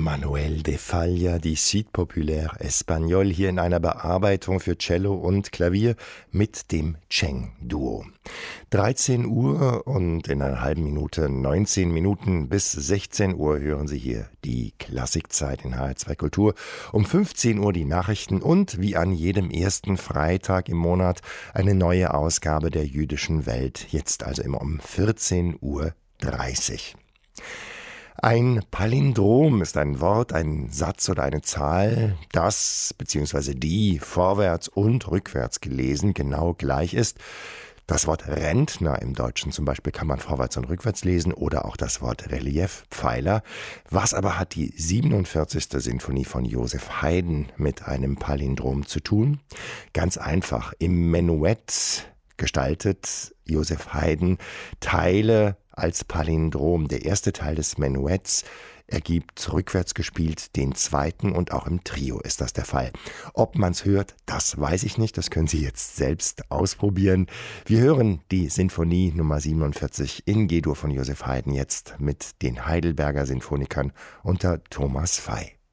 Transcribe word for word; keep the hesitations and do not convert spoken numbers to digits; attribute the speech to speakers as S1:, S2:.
S1: Manuel de Falla, die Suite Populaire Espagnole, hier in einer Bearbeitung für Cello und Klavier mit dem Cheng-Duo. dreizehn Uhr und in einer halben Minute, neunzehn Minuten bis sechzehn Uhr hören Sie hier die Klassikzeit in H R zwei Kultur. Um fünfzehn Uhr die Nachrichten und wie an jedem ersten Freitag im Monat eine neue Ausgabe der jüdischen Welt. Jetzt also immer um vierzehn Uhr dreißig. Ein Palindrom ist ein Wort, ein Satz oder eine Zahl, das bzw. die vorwärts und rückwärts gelesen genau gleich ist. Das Wort Rentner im Deutschen zum Beispiel kann man vorwärts und rückwärts lesen oder auch das Wort Reliefpfeiler. Was aber hat die siebenundvierzigste Sinfonie von Joseph Haydn mit einem Palindrom zu tun? Ganz einfach, im Menuett gestaltet Joseph Haydn Teile als Palindrom. Der erste Teil des Menuetts ergibt rückwärts gespielt den zweiten und auch im Trio ist das der Fall. Ob man's hört, das weiß ich nicht, das können Sie jetzt selbst ausprobieren. Wir hören die Sinfonie Nummer siebenundvierzig in G-Dur von Joseph Haydn jetzt mit den Heidelberger Sinfonikern unter Thomas Fey.